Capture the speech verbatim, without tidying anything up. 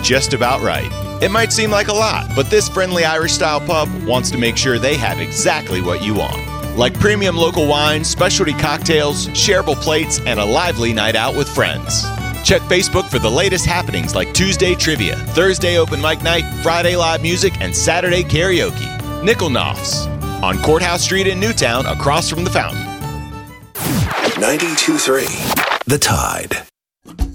just about right. It might seem like a lot, but this friendly Irish-style pub wants to make sure they have exactly what you want. Like premium local wines, specialty cocktails, shareable plates, and a lively night out with friends. Check Facebook for the latest happenings like Tuesday trivia, Thursday open mic night, Friday live music, and Saturday karaoke. Nickel Knofs on Courthouse Street in Newtown across from the fountain. ninety-two point three The Tide.